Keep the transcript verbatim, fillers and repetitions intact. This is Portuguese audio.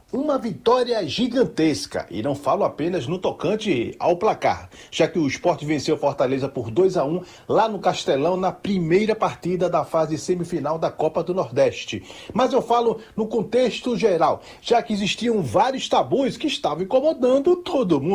Uma vitória gigantesca, e não falo apenas no tocante ao placar, já que o Sport venceu Fortaleza por dois a um lá no Castelão na primeira partida da fase semifinal da Copa do Nordeste. Mas eu falo no contexto geral, já que existiam vários tabus que estavam incomodando todo mundo.